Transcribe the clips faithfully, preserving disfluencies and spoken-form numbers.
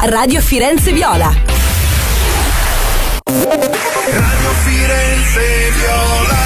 Radio Firenze Viola. Radio Firenze Viola.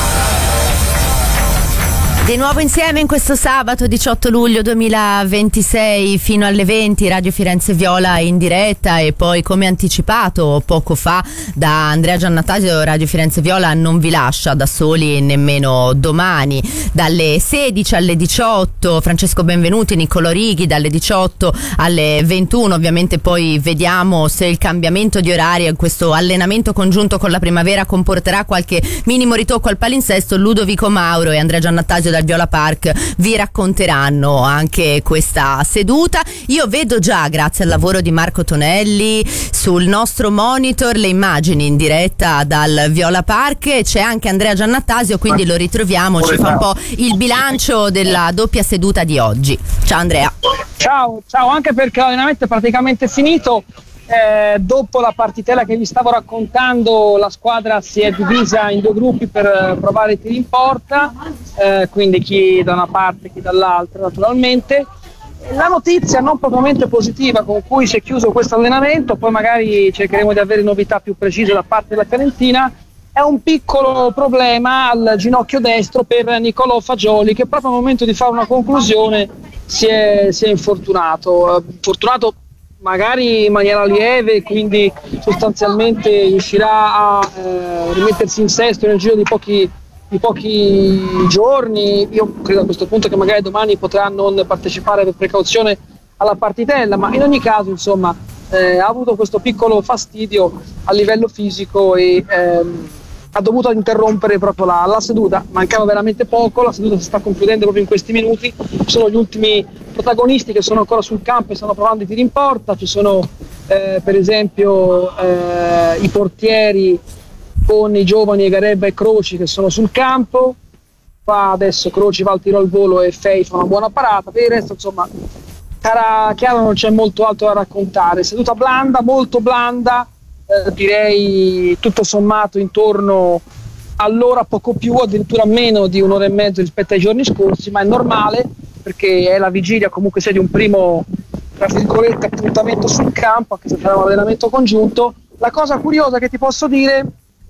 Di nuovo insieme in questo sabato diciotto luglio duemilaventisei fino alle venti, Radio Firenze Viola in diretta, e poi, come anticipato poco fa da Andrea Giannattasio, Radio Firenze Viola non vi lascia da soli nemmeno domani, dalle sedici alle diciotto Francesco Benvenuti, Niccolò Righi, dalle diciotto alle ventuno. Ovviamente poi vediamo se il cambiamento di orario in questo allenamento congiunto con la primavera comporterà qualche minimo ritocco al palinsesto. Ludovico Mauro e Andrea Giannattasio dal Viola Park vi racconteranno anche questa seduta. Io vedo già, grazie al lavoro di Marco Tonelli, sul nostro monitor le immagini in diretta dal Viola Park. C'è anche Andrea Giannattasio, quindi lo ritroviamo, ci fa un po' il bilancio della doppia seduta di oggi. Ciao Andrea. Ciao, ciao, anche perché l'allenamento è praticamente finito. Eh, dopo la partitella che vi stavo raccontando, la squadra si è divisa in due gruppi per eh, provare i tiri in porta, eh, quindi chi da una parte e chi dall'altra naturalmente. La notizia non propriamente positiva con cui si è chiuso questo allenamento, poi magari cercheremo di avere novità più precise da parte della Fiorentina, è un piccolo problema al ginocchio destro per Niccolò Fagioli, che proprio al momento di fare una conclusione si è, si è infortunato, eh, fortunato magari in maniera lieve, quindi sostanzialmente riuscirà a eh, rimettersi in sesto nel giro di pochi, di pochi giorni. Io credo a questo punto che magari domani potrà non partecipare per precauzione alla partitella, ma in ogni caso insomma eh, ha avuto questo piccolo fastidio a livello fisico e ehm, ha dovuto interrompere proprio la, la seduta. Mancava veramente poco, la seduta si sta concludendo proprio in questi minuti, sono gli ultimi protagonisti che sono ancora sul campo e stanno provando i tiri in porta. Ci sono eh, per esempio eh, i portieri con i giovani Garebba e Croci che sono sul campo. Qua adesso Croci va al tiro al volo e Fei fa una buona parata. Per il resto insomma cara chiaro non c'è molto altro da raccontare, seduta blanda, molto blanda, eh, direi tutto sommato intorno all'ora, poco più, addirittura meno di un'ora e mezzo rispetto ai giorni scorsi, ma è normale perché è la vigilia comunque sia di un primo, tra virgolette, appuntamento sul campo, anche se sarà un allenamento congiunto. La cosa curiosa che ti posso dire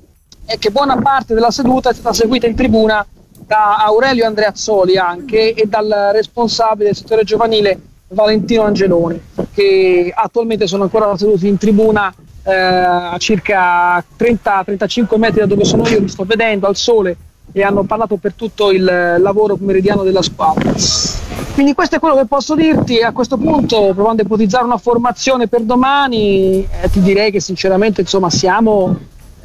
è che buona parte della seduta è stata seguita in tribuna da Aurelio Andreazzoli anche e dal responsabile del settore giovanile Valentino Angeloni, che attualmente sono ancora seduti in tribuna eh, a circa trenta trentacinque metri da dove sono io, mi sto vedendo al sole, e hanno parlato per tutto il lavoro pomeridiano della squadra. Quindi questo è quello che posso dirti a questo punto, provando a ipotizzare una formazione per domani. Eh, ti direi che sinceramente insomma siamo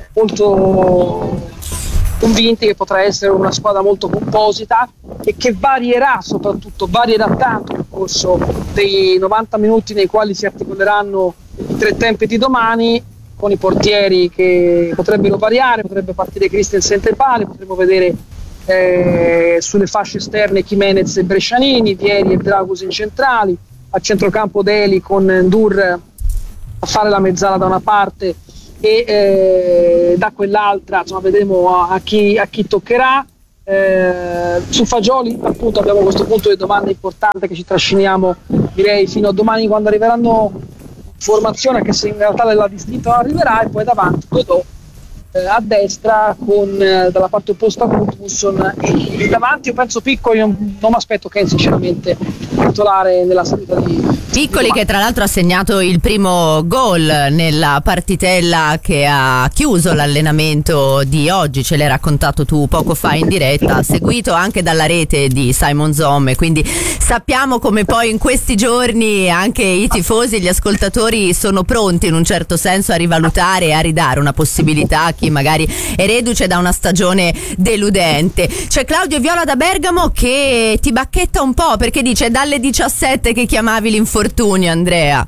molto convinti che potrà essere una squadra molto composita e che varierà, soprattutto varierà tanto nel corso dei novanta minuti nei quali si articoleranno i tre tempi di domani, con i portieri che potrebbero variare. Potrebbe partire Christensen e Pale, potremmo vedere eh, sulle fasce esterne Jimenez e Brescianini, Vieri e Dragus in centrali, a centrocampo Deli con Ndur a fare la mezzala da una parte e eh, da quell'altra, insomma vedremo a, a, chi, a chi toccherà. Eh, su Fagioli appunto abbiamo questo punto di domanda importante che ci trasciniamo direi fino a domani, quando arriveranno formazione, che se in realtà della distinta non arriverà, e poi davanti Godò eh, a destra con eh, dalla parte opposta Gudmundsson, e, e davanti io penso Piccoli, non, non mi aspetto che sinceramente titolare nella seduta di Piccoli, che tra l'altro ha segnato il primo gol nella partitella che ha chiuso l'allenamento di oggi, ce l'hai raccontato tu poco fa in diretta, seguito anche dalla rete di Simon Zomme, quindi sappiamo come poi in questi giorni anche i tifosi, gli ascoltatori sono pronti in un certo senso a rivalutare e a ridare una possibilità a chi magari è reduce da una stagione deludente. C'è Claudio Viola da Bergamo che ti bacchetta un po' perché dice: dalle diciassette che chiamavi l'infortunio, Andrea.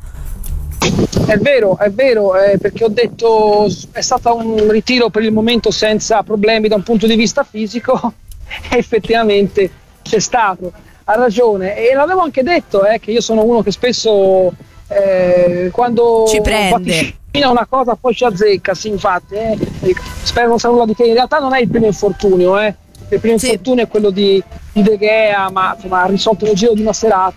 È vero, è vero, eh, perché ho detto è stato un ritiro per il momento senza problemi da un punto di vista fisico e effettivamente c'è stato, ha ragione, e l'avevo anche detto eh, che io sono uno che spesso eh, quando ci prende una cosa poi ci azzecca, sì, infatti eh, spero non sia nulla di che, in realtà non è il primo infortunio, eh. Il primo sì. infortunio è quello di, di De Gea, ma insomma ha risolto nel giro di una serata.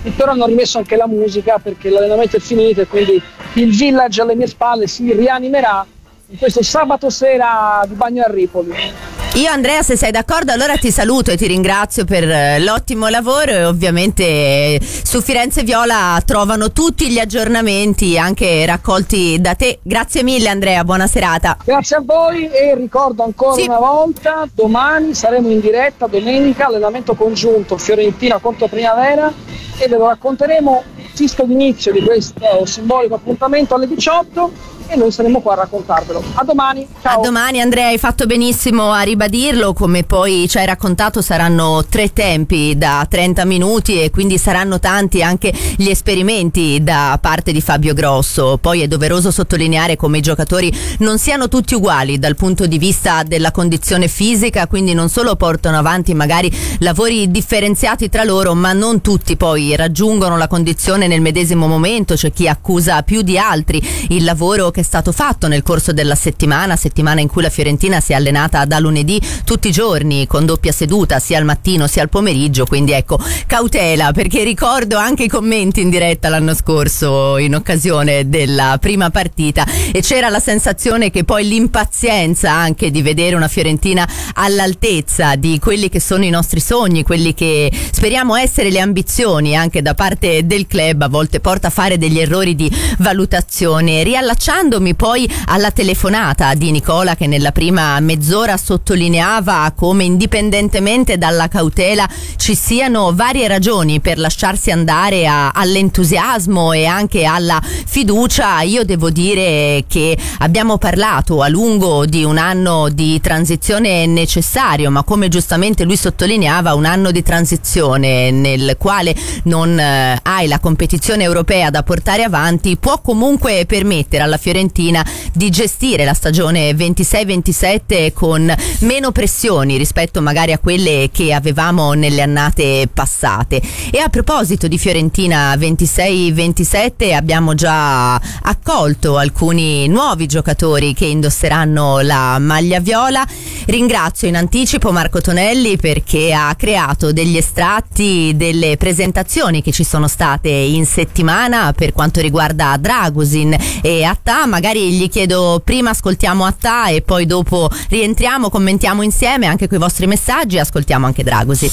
Tuttora hanno rimesso anche la musica perché l'allenamento è finito e quindi il village alle mie spalle si rianimerà in questo sabato sera di bagno a Ripoli. Io, Andrea, se sei d'accordo, allora ti saluto e ti ringrazio per l'ottimo lavoro e ovviamente su Firenze Viola trovano tutti gli aggiornamenti anche raccolti da te. Grazie mille, Andrea, buona serata. Grazie a voi e ricordo ancora sì. una volta, domani saremo in diretta, domenica, allenamento congiunto Fiorentina contro Primavera e ve lo racconteremo fischio d'inizio di questo simbolico appuntamento alle diciotto. E noi saremo qua a raccontarvelo. A domani, ciao. A domani, Andrea, hai fatto benissimo a ribadirlo, come poi ci hai raccontato saranno tre tempi da trenta minuti e quindi saranno tanti anche gli esperimenti da parte di Fabio Grosso. Poi è doveroso sottolineare come i giocatori non siano tutti uguali dal punto di vista della condizione fisica, quindi non solo portano avanti magari lavori differenziati tra loro, ma non tutti poi raggiungono la condizione nel medesimo momento. C'è chi accusa più di altri il lavoro che è stato fatto nel corso della settimana, settimana in cui la Fiorentina si è allenata da lunedì tutti i giorni con doppia seduta sia al mattino sia al pomeriggio, quindi ecco, cautela, perché ricordo anche i commenti in diretta l'anno scorso in occasione della prima partita e c'era la sensazione che poi l'impazienza anche di vedere una Fiorentina all'altezza di quelli che sono i nostri sogni, quelli che speriamo essere le ambizioni anche da parte del club, a volte porta a fare degli errori di valutazione. Riallacciando poi alla telefonata di Nicola, che nella prima mezz'ora sottolineava come indipendentemente dalla cautela ci siano varie ragioni per lasciarsi andare a, all'entusiasmo e anche alla fiducia. Io devo dire che abbiamo parlato a lungo di un anno di transizione necessario, ma come giustamente lui sottolineava, un anno di transizione nel quale non eh, hai la competizione europea da portare avanti può comunque permettere alla Fiorentina di gestire la stagione ventisei ventisette con meno pressioni rispetto magari a quelle che avevamo nelle annate passate. E a proposito di Fiorentina ventisei ventisette, abbiamo già accolto alcuni nuovi giocatori che indosseranno la maglia viola. Ringrazio in anticipo Marco Tonelli perché ha creato degli estratti delle presentazioni che ci sono state in settimana per quanto riguarda Dragusin e Attà. Magari gli chiedo prima, ascoltiamo Attà e poi dopo rientriamo, commentiamo insieme anche con i vostri messaggi e ascoltiamo anche Dragusin.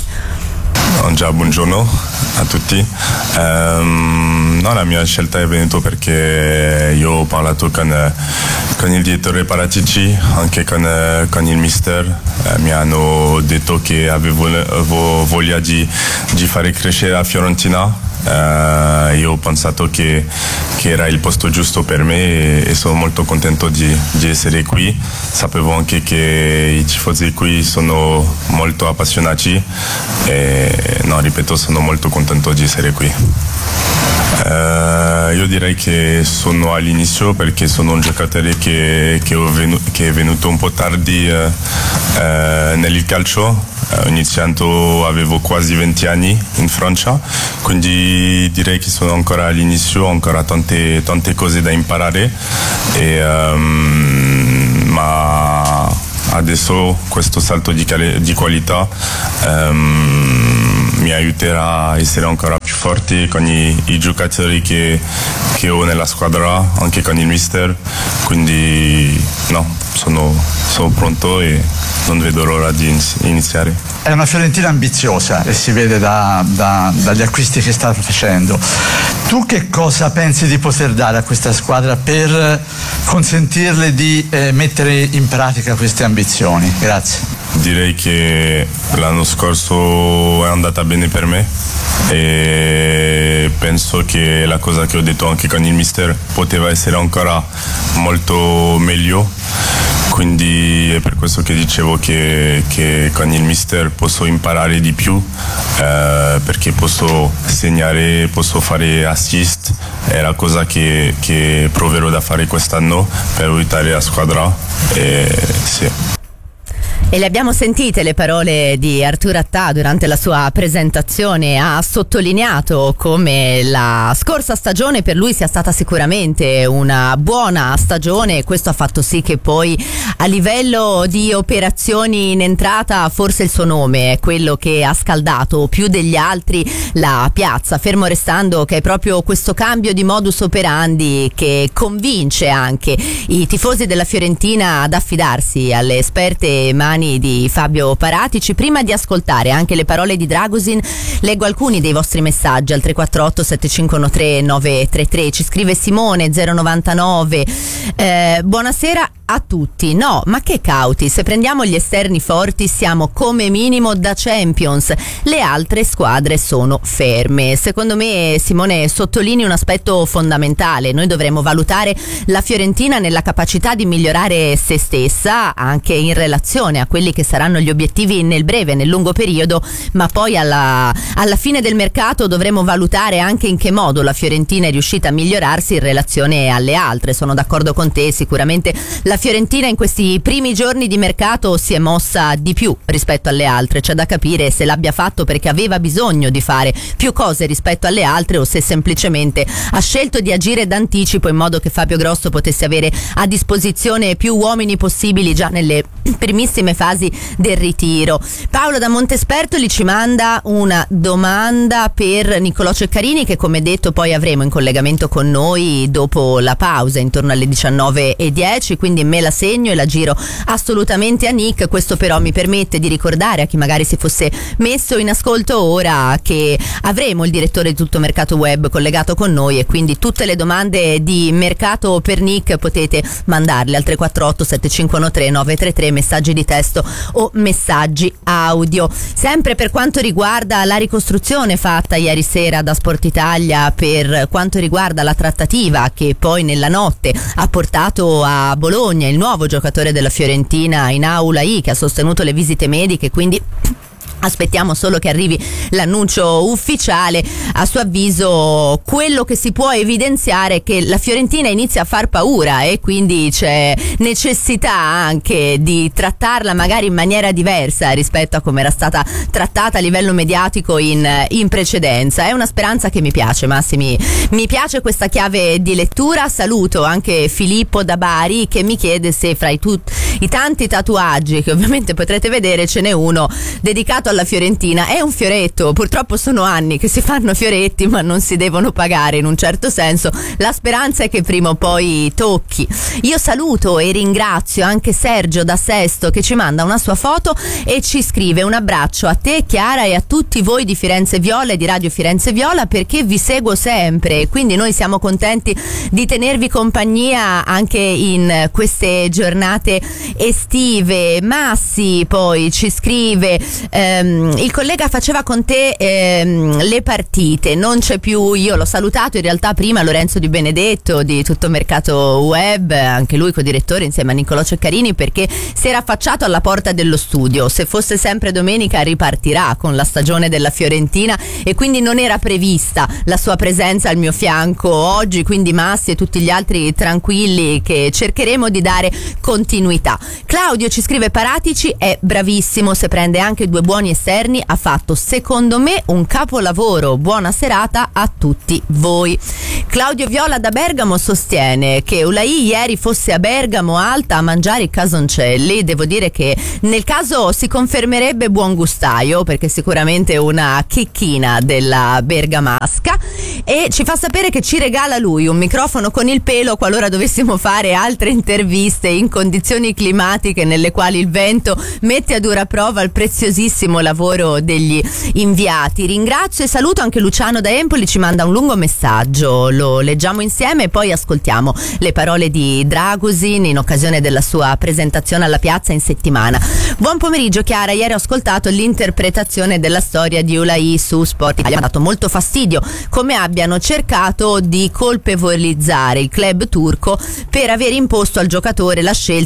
Già, buongiorno a tutti. Um, no, la mia scelta è venuta perché io ho parlato con, con il direttore Paratici, anche con, con il mister. Eh, mi hanno detto che avevo, avevo voglia di, di fare crescere la Fiorentina. Uh, io ho pensato che, che era il posto giusto per me e, e sono molto contento di, di essere qui. Sapevo anche che i tifosi qui sono molto appassionati e no, ripeto, sono molto contento di essere qui. Uh, io direi che sono all'inizio perché sono un giocatore che, che, ho venu, che è venuto un po' tardi uh, uh, nel calcio. Ho iniziato, avevo quasi venti anni in Francia, quindi direi che sono ancora all'inizio, ho ancora tante, tante cose da imparare, e, um, ma adesso questo salto di, cal- di qualità um, mi aiuterà a essere ancora più forte con i, i giocatori che, che ho nella squadra, anche con il mister, quindi no, sono, sono pronto e non vedo l'ora di iniziare. È una Fiorentina ambiziosa e si vede da, da, dagli acquisti che sta facendo. Tu che cosa pensi di poter dare a questa squadra per consentirle di eh, mettere in pratica queste ambizioni? Grazie. Direi che l'anno scorso è andata bene per me e penso che la cosa che ho detto anche con il mister poteva essere ancora molto meglio, quindi è per questo che dicevo che, che con il mister posso imparare di più, eh, perché posso segnare, posso fare assist, è la cosa che, che proverò da fare quest'anno per aiutare la squadra, e sì. E le abbiamo sentite le parole di Arturo Attà durante la sua presentazione. Ha sottolineato come la scorsa stagione per lui sia stata sicuramente una buona stagione, e questo ha fatto sì che poi a livello di operazioni in entrata forse il suo nome è quello che ha scaldato più degli altri la piazza, fermo restando che è proprio questo cambio di modus operandi che convince anche i tifosi della Fiorentina ad affidarsi alle esperte mani di Fabio Paratici. Prima di ascoltare anche le parole di Dragusin, leggo alcuni dei vostri messaggi al tre quattro otto sette cinque uno tre nove tre tre. Ci scrive Simone zero novantanove, eh, buonasera a tutti. No, ma che cauti, se prendiamo gli esterni forti siamo come minimo da Champions, le altre squadre sono ferme. Secondo me, Simone, sottolinei un aspetto fondamentale: noi dovremmo valutare la Fiorentina nella capacità di migliorare se stessa anche in relazione a quelli che saranno gli obiettivi nel breve e nel lungo periodo, ma poi alla, alla fine del mercato dovremo valutare anche in che modo la Fiorentina è riuscita a migliorarsi in relazione alle altre. Sono d'accordo con te, sicuramente la Fiorentina in questi primi giorni di mercato si è mossa di più rispetto alle altre. C'è da capire se l'abbia fatto perché aveva bisogno di fare più cose rispetto alle altre o se semplicemente ha scelto di agire d'anticipo in modo che Fabio Grosso potesse avere a disposizione più uomini possibili già nelle primissime fasi del ritiro. Paolo da Montespertoli ci manda una domanda per Niccolò Ceccarini, che come detto poi avremo in collegamento con noi dopo la pausa intorno alle diciannove e dieci, quindi me la segno e la giro assolutamente a Nick. Questo però mi permette di ricordare a chi magari si fosse messo in ascolto ora che avremo il direttore di Tutto Mercato Web collegato con noi, e quindi tutte le domande di mercato per Nick potete mandarle al tre quattro otto sette cinque uno tre nove tre tre, messaggi di testo o messaggi audio. Sempre per quanto riguarda la ricostruzione fatta ieri sera da Sport Italia per quanto riguarda la trattativa che poi nella notte ha portato a Bologna il nuovo giocatore della Fiorentina Inaula I, che ha sostenuto le visite mediche, quindi aspettiamo solo che arrivi l'annuncio ufficiale. A suo avviso quello che si può evidenziare è che la Fiorentina inizia a far paura e quindi c'è necessità anche di trattarla magari in maniera diversa rispetto a come era stata trattata a livello mediatico in, in precedenza. È una speranza che mi piace, Massimi, mi piace questa chiave di lettura. Saluto anche Filippo da Bari che mi chiede se fra i, tut- i tanti tatuaggi che ovviamente potrete vedere ce n'è uno dedicato alla Fiorentina. È un fioretto, purtroppo sono anni che si fanno fioretti ma non si devono pagare in un certo senso. La speranza è che prima o poi tocchi. Io saluto e ringrazio anche Sergio da Sesto che ci manda una sua foto e ci scrive: un abbraccio a te Chiara e a tutti voi di Firenze Viola e di Radio Firenze Viola, perché vi seguo sempre, quindi noi siamo contenti di tenervi compagnia anche in queste giornate estive. Massi poi ci scrive ehm, il collega faceva con te ehm, le partite, non c'è più. Io l'ho salutato in realtà prima, Lorenzo Di Benedetto di Tutto Mercato Web, anche lui co-direttore insieme a Niccolò Ceccarini, perché si era affacciato alla porta dello studio. Se fosse sempre domenica ripartirà con la stagione della Fiorentina e quindi non era prevista la sua presenza al mio fianco oggi, quindi Massi e tutti gli altri tranquilli che cercheremo di dare continuità. Claudio ci scrive: Paratici è bravissimo, se prende anche due buoni esterni ha fatto secondo me un capolavoro. Buona serata a tutti voi. Claudio Viola da Bergamo sostiene che Ulai ieri fosse a Bergamo Alta a mangiare i casoncelli. Devo dire che nel caso si confermerebbe buon gustaio, perché sicuramente una chicchina della bergamasca, e ci fa sapere che ci regala lui un microfono con il pelo qualora dovessimo fare altre interviste in condizioni climatiche nelle quali il vento mette a dura prova il preziosissimo lavoro degli inviati. Ringrazio e saluto anche Luciano da Empoli, ci manda un lungo messaggio, lo leggiamo insieme e poi ascoltiamo le parole di Dragusin in occasione della sua presentazione alla piazza in settimana. Buon pomeriggio Chiara, ieri ho ascoltato l'interpretazione della storia di Ulai su Sport Italia. Mi ha dato molto fastidio come abbiano cercato di colpevolizzare il club turco per aver imposto al giocatore la scelta di venire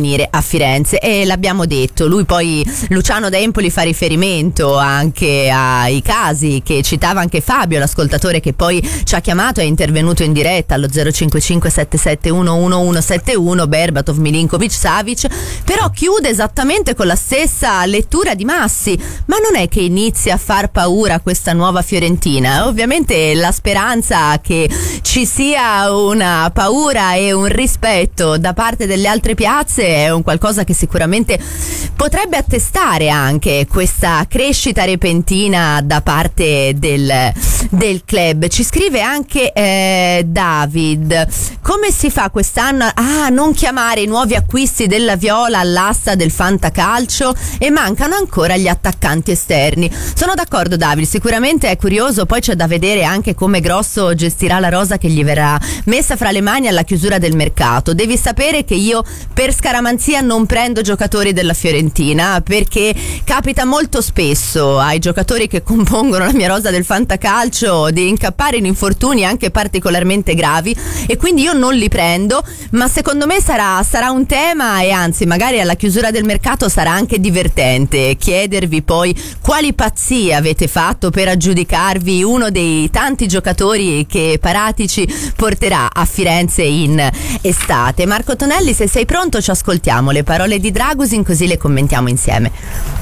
venire a Firenze, e l'abbiamo detto, lui poi, Luciano D'Empoli, fa riferimento anche ai casi che citava anche Fabio, l'ascoltatore che poi ci ha chiamato, è intervenuto in diretta allo zero cinque cinque sette sette uno uno uno sette uno, Berbatov, Milinkovic, Savic, però chiude esattamente con la stessa lettura di Massi. Ma non è che inizia a far paura questa nuova Fiorentina? Ovviamente la speranza che ci sia una paura e un rispetto da parte delle altre piazze è un qualcosa che sicuramente potrebbe attestare anche questa crescita repentina da parte del, del club. Ci scrive anche eh, David: come si fa quest'anno a non chiamare i nuovi acquisti della Viola all'asta del fantacalcio? E mancano ancora gli attaccanti esterni. Sono d'accordo, David, sicuramente è curioso, poi c'è da vedere anche come Grosso gestirà la rosa che gli verrà messa fra le mani alla chiusura del mercato. Devi sapere che io per scaramanzia non prendo giocatori della Fiorentina, perché capita molto spesso ai giocatori che compongono la mia rosa del fantacalcio di incappare in infortuni anche particolarmente gravi, e quindi io non li prendo. Ma secondo me sarà, sarà un tema, e anzi magari alla chiusura del mercato sarà anche divertente chiedervi poi quali pazzie avete fatto per aggiudicarvi uno dei tanti giocatori che Paratici porterà a Firenze in estate. Marco Tonelli, se sei pronto ci ascoltiamo le parole di Dragusin, così le commentiamo insieme.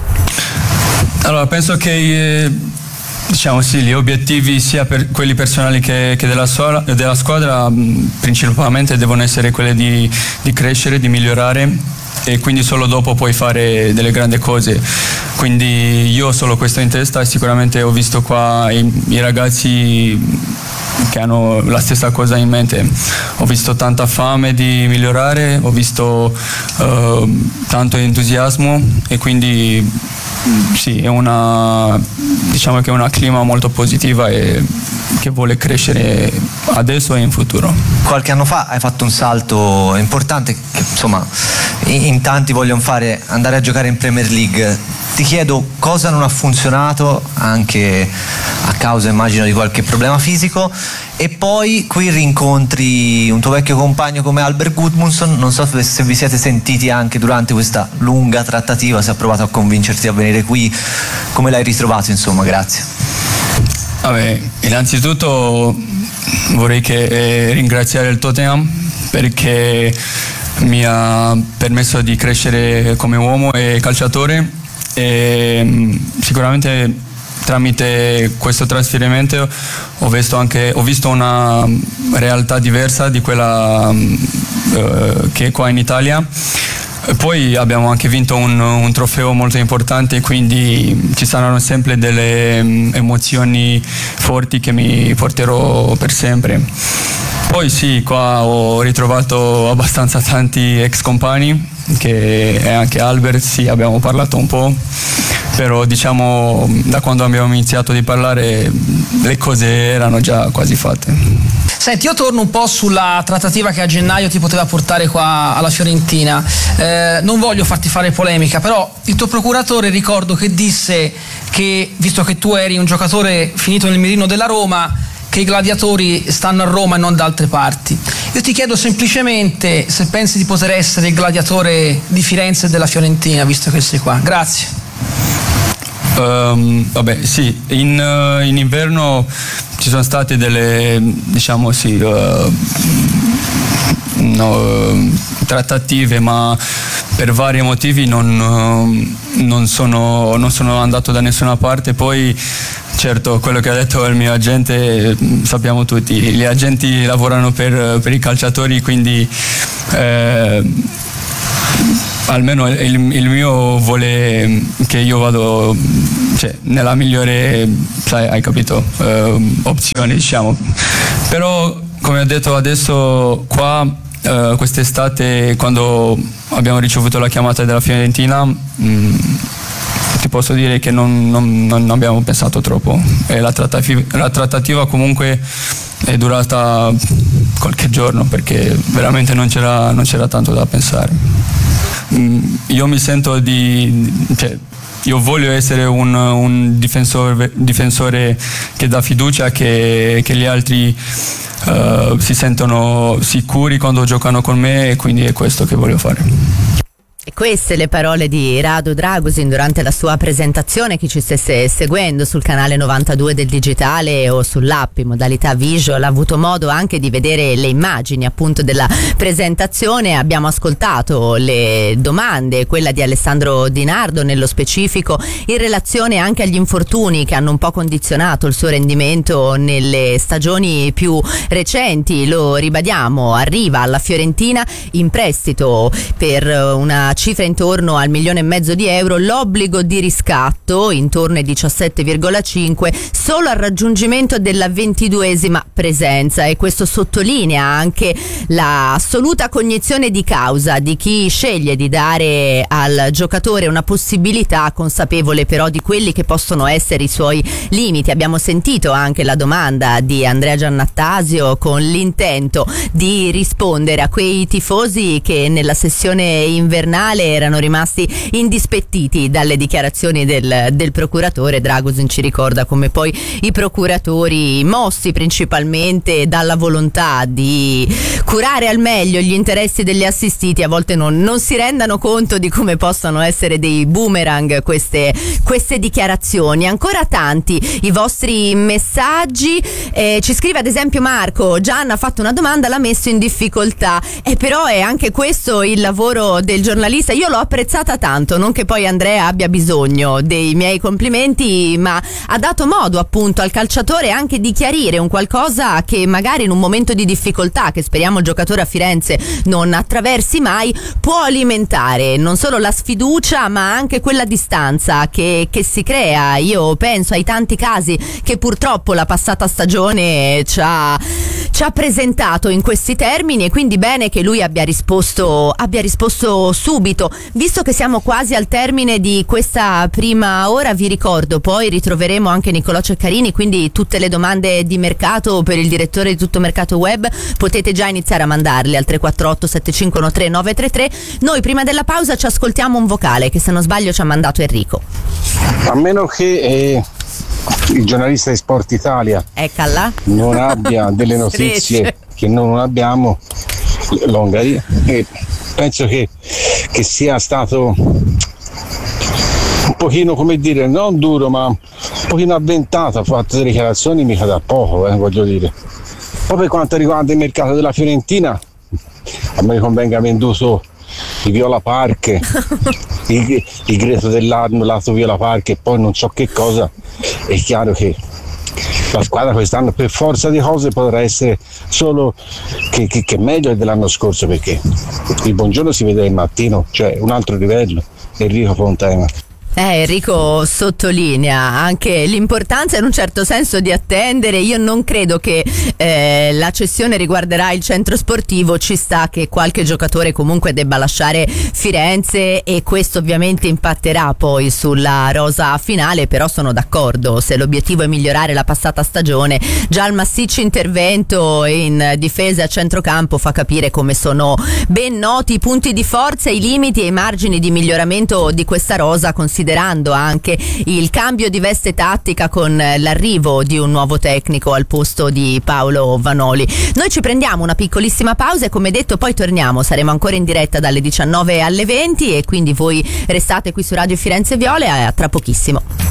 Allora, penso che eh, diciamo sì, gli obiettivi sia per quelli personali che, che della, sola, della squadra mh, principalmente devono essere quelli di, di crescere, di migliorare, e quindi solo dopo puoi fare delle grandi cose. Quindi io ho solo questo in testa, e sicuramente ho visto qua i, i ragazzi che hanno la stessa cosa in mente. Ho visto tanta fame di migliorare, ho visto uh, tanto entusiasmo, e quindi sì, è una, diciamo che è una clima molto positiva e che vuole crescere adesso e in futuro. Qualche anno fa hai fatto un salto importante che insomma in tanti vogliono fare, andare a giocare in Premier League. Ti chiedo cosa non ha funzionato, anche a causa immagino di qualche problema fisico, e poi qui rincontri un tuo vecchio compagno come Albert Gudmundsson. Non so se vi siete sentiti anche durante questa lunga trattativa, se ha provato a convincerti a venire qui, come l'hai ritrovato insomma. Grazie. Vabbè, innanzitutto vorrei che, eh, ringraziare il Tottenham, perché mi ha permesso di crescere come uomo e calciatore, e sicuramente tramite questo trasferimento ho visto anche ho visto una realtà diversa di quella uh, che è qua in Italia. E poi abbiamo anche vinto un, un trofeo molto importante, quindi ci saranno sempre delle emozioni forti che mi porterò per sempre. Poi sì, qua ho ritrovato abbastanza tanti ex compagni, che è anche Albert, sì, abbiamo parlato un po', però diciamo da quando abbiamo iniziato di parlare le cose erano già quasi fatte. Senti, io torno un po' sulla trattativa che a gennaio ti poteva portare qua alla Fiorentina. Eh, non voglio farti fare polemica, però il tuo procuratore ricordo che disse che, visto che tu eri un giocatore finito nel mirino della Roma, che i gladiatori stanno a Roma e non da altre parti. Io ti chiedo semplicemente se pensi di poter essere il gladiatore di Firenze e della Fiorentina, visto che sei qua. Grazie. Um, vabbè, sì, in, uh, in inverno ci sono state delle, diciamo sì, uh, no, trattative, ma per vari motivi non, uh, non, sono, non sono andato da nessuna parte. Poi certo, quello che ha detto il mio agente, sappiamo tutti, gli agenti lavorano per, per i calciatori, quindi eh, almeno il, il mio vuole che io vado, cioè, nella migliore, sai, hai capito, eh, opzione, diciamo. Però come ho detto adesso qua, eh, quest'estate, quando abbiamo ricevuto la chiamata della Fiorentina, mh, ti posso dire che non, non, non abbiamo pensato troppo, e la trattativa, la trattativa comunque è durata qualche giorno, perché veramente non c'era, non c'era tanto da pensare. Io mi sento di, cioè, io voglio essere un, un difensore, difensore che dà fiducia, che, che gli altri uh, si sentono sicuri quando giocano con me, e quindi è questo che voglio fare. Queste le parole di Radu Dragusin durante la sua presentazione. Chi ci stesse seguendo sul canale novantadue del digitale o sull'app in modalità visual ha avuto modo anche di vedere le immagini appunto della presentazione. Abbiamo ascoltato le domande, quella di Alessandro Di Nardo nello specifico in relazione anche agli infortuni che hanno un po' condizionato il suo rendimento nelle stagioni più recenti. Lo ribadiamo, arriva alla Fiorentina in prestito per una cifra intorno al milione e mezzo di euro, l'obbligo di riscatto intorno ai diciassette virgola cinque solo al raggiungimento della ventiduesima presenza, e questo sottolinea anche la assoluta cognizione di causa di chi sceglie di dare al giocatore una possibilità, consapevole però di quelli che possono essere i suoi limiti. Abbiamo sentito anche la domanda di Andrea Giannattasio con l'intento di rispondere a quei tifosi che nella sessione invernale erano rimasti indispettiti dalle dichiarazioni del, del procuratore. Dragusin ci ricorda come poi i procuratori, mossi principalmente dalla volontà di curare al meglio gli interessi degli assistiti, a volte non, non si rendano conto di come possano essere dei boomerang queste, queste dichiarazioni. Ancora tanti i vostri messaggi, eh, ci scrive ad esempio Marco: Gian ha fatto una domanda, l'ha messo in difficoltà, e però è anche questo il lavoro del giornalista. Io l'ho apprezzata tanto, non che poi Andrea abbia bisogno dei miei complimenti, ma ha dato modo appunto al calciatore anche di chiarire un qualcosa che magari in un momento di difficoltà, che speriamo il giocatore a Firenze non attraversi mai, può alimentare non solo la sfiducia ma anche quella distanza che, che si crea. Io penso ai tanti casi che purtroppo la passata stagione ci ha, ci ha presentato in questi termini, e quindi bene che lui abbia risposto, abbia risposto subito. Visto che siamo quasi al termine di questa prima ora, vi ricordo poi ritroveremo anche Nicolò Ceccarini, quindi tutte le domande di mercato per il direttore di Tutto Mercato Web potete già iniziare a mandarle al tre quattro otto sette cinque uno tre nove tre tre. Noi prima della pausa ci ascoltiamo un vocale che se non sbaglio ci ha mandato Enrico. A meno che eh, il giornalista di Sport Italia Eccala. non abbia delle notizie che noi non abbiamo, l'Ungheria, e penso che, che sia stato un pochino, come dire, non duro ma un pochino avventato, ha fatto delle dichiarazioni mica da poco, eh, voglio dire. Poi per quanto riguarda il mercato della Fiorentina, a me convenga venduto i Viola Park, il, il greto dell'Arno lato Viola Park e poi non so che cosa. È chiaro che la squadra quest'anno per forza di cose potrà essere solo che, che, che meglio dell'anno scorso, perché il buongiorno si vede il mattino, cioè un altro livello. Enrico Fontana. Eh, Enrico sottolinea anche l'importanza in un certo senso di attendere. Io non credo che eh, la cessione riguarderà il centro sportivo, ci sta che qualche giocatore comunque debba lasciare Firenze e questo ovviamente impatterà poi sulla rosa finale, però sono d'accordo, se l'obiettivo è migliorare la passata stagione, già il massiccio intervento in difesa a centrocampo fa capire come sono ben noti i punti di forza, i limiti e i margini di miglioramento di questa rosa, considerando anche il cambio di veste tattica con l'arrivo di un nuovo tecnico al posto di Paolo Vanoli. Noi ci prendiamo una piccolissima pausa e come detto poi torniamo, saremo ancora in diretta dalle diciannove alle venti e quindi voi restate qui su Radio Firenze Viola e a tra pochissimo.